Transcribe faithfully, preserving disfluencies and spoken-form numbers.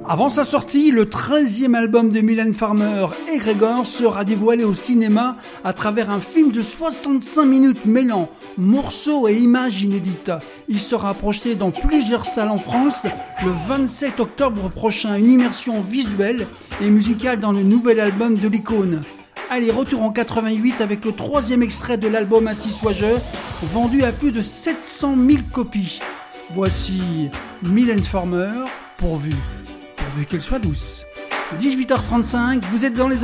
Avant sa sortie, le treizième album de Mylène Farmer et Gregor sera dévoilé au cinéma à travers un film de soixante-cinq minutes mêlant morceaux et images inédites. Il sera projeté dans plusieurs salles en France le vingt-sept octobre prochain. Une immersion visuelle et musicale dans le nouvel album de l'icône. Allez, retour en quatre-vingt-huit avec le troisième extrait de l'album Ainsi Soit-je, vendu à plus de sept cent mille copies. Voici Mylène Farmer, pourvu. Pourvu qu'elle soit douce. dix-huit heures trente-cinq, vous êtes dans les